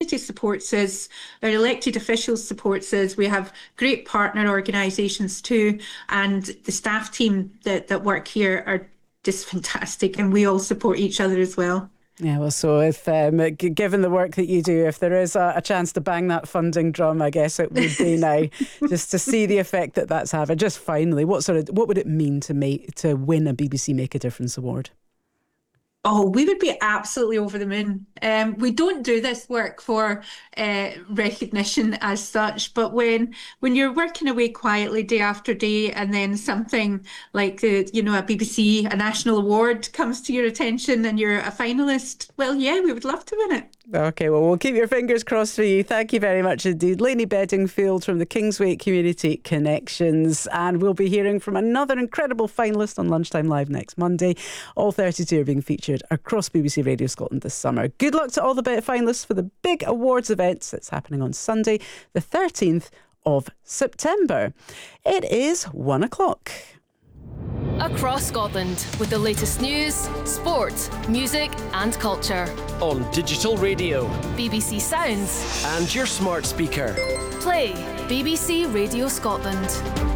community supports us, our elected officials supports us. We have great partner organisations too, and the staff team that work here are just fantastic, and we all support each other as well. Yeah, well, so if given the work that you do, if there is a chance to bang that funding drum, I guess it would be now, just to see the effect that that's having. Just finally, what would it mean to win a BBC Make a Difference award? Oh, we would be absolutely over the moon. We don't do this work for recognition as such, but when you're working away quietly day after day, and then something like a BBC, a national award comes to your attention, and you're a finalist, well, yeah, we would love to win it. Okay, well, we'll keep your fingers crossed for you. Thank you very much indeed. Lainey Bedingfield from the Kingsway Community Connections. And we'll be hearing from another incredible finalist on Lunchtime Live next Monday. All 32 are being featured across BBC Radio Scotland this summer. Good luck to all the finalists for the big awards events that's happening on Sunday, the 13th of September. It is 1 o'clock. Across Scotland with the latest news, sport, music and culture. On digital radio, BBC Sounds and your smart speaker. Play BBC Radio Scotland.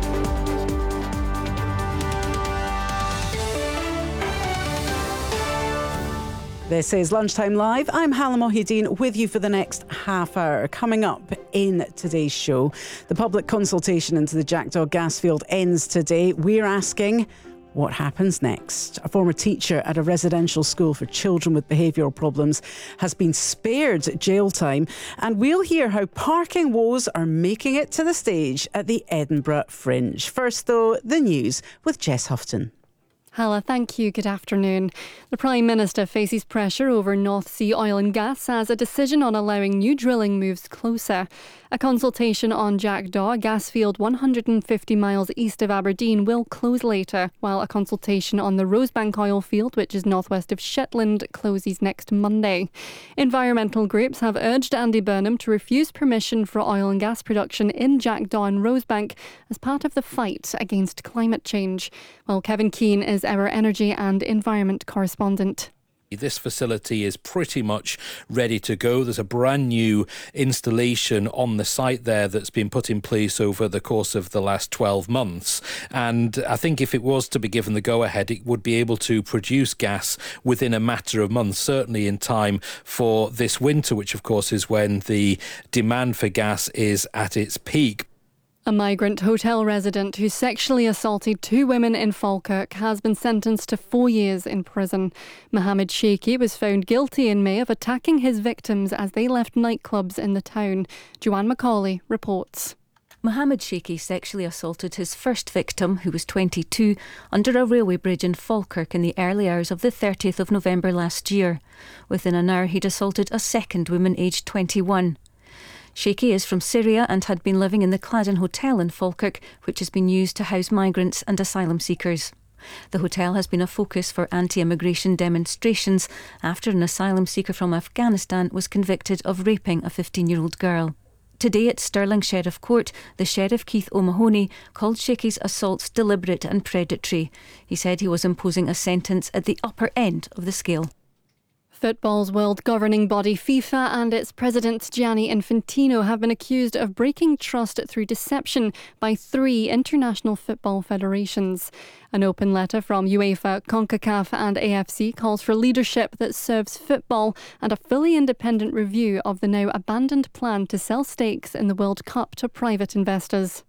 This is Lunchtime Live. I'm Hala Mohideen with you for the next half hour. Coming up in today's show, the public consultation into the Jackdaw gas field ends today. We're asking, what happens next? A former teacher at a residential school for children with behavioural problems has been spared jail time, and we'll hear how parking woes are making it to the stage at the Edinburgh Fringe. First though, the news with Jess Houghton. Hala, thank you. Good afternoon. The Prime Minister faces pressure over North Sea oil and gas as a decision on allowing new drilling moves closer. A consultation on Jackdaw, a gas field 150 miles east of Aberdeen, will close later, while a consultation on the Rosebank oil field, which is northwest of Shetland, closes next Monday. Environmental groups have urged Andy Burnham to refuse permission for oil and gas production in Jackdaw and Rosebank as part of the fight against climate change. While Kevin Keane is our energy and environment correspondent. This facility is pretty much ready to go. There's a brand new installation on the site there that's been put in place over the course of the last 12 months. And I think if it was to be given the go-ahead, it would be able to produce gas within a matter of months, certainly in time for this winter, which of course is when the demand for gas is at its peak. A migrant hotel resident who sexually assaulted 2 women in Falkirk has been sentenced to 4 years in prison. Mohammed Sheikhi was found guilty in May of attacking his victims as they left nightclubs in the town. Joanne Macaulay reports. Mohammed Sheikhi sexually assaulted his first victim, who was 22, under a railway bridge in Falkirk in the early hours of the 30th of November last year. Within an hour, he'd assaulted a second woman aged 21. Sheikhi is from Syria and had been living in the Claddon Hotel in Falkirk, which has been used to house migrants and asylum seekers. The hotel has been a focus for anti-immigration demonstrations after an asylum seeker from Afghanistan was convicted of raping a 15-year-old girl. Today at Stirling Sheriff Court, the Sheriff Keith O'Mahony called Sheikhi's assaults deliberate and predatory. He said he was imposing a sentence at the upper end of the scale. Football's world governing body FIFA and its president Gianni Infantino have been accused of breaking trust through deception by 3 international football federations. An open letter from UEFA, CONCACAF and AFC calls for leadership that serves football and a fully independent review of the now abandoned plan to sell stakes in the World Cup to private investors.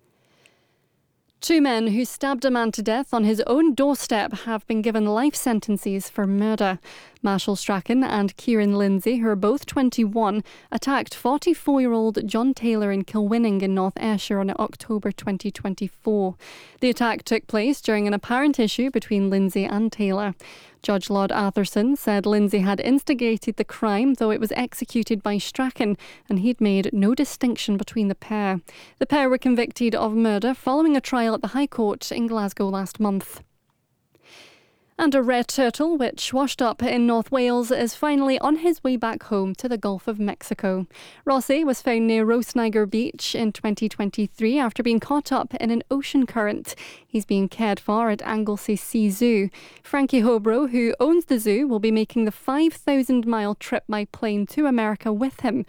2 men who stabbed a man to death on his own doorstep have been given life sentences for murder. Marshall Strachan and Kieran Lindsay, who are both 21, attacked 44-year-old John Taylor in Kilwinning in North Ayrshire on October 2024. The attack took place during an apparent issue between Lindsay and Taylor. Judge Lord Arthurson said Lindsay had instigated the crime, though it was executed by Strachan, and he'd made no distinction between the pair. The pair were convicted of murder following a trial at the High Court in Glasgow last month. And a red turtle, which washed up in North Wales, is finally on his way back home to the Gulf of Mexico. Rossi was found near Rosniger Beach in 2023 after being caught up in an ocean current. He's being cared for at Anglesey Sea Zoo. Frankie Hobro, who owns the zoo, will be making the 5,000-mile trip by plane to America with him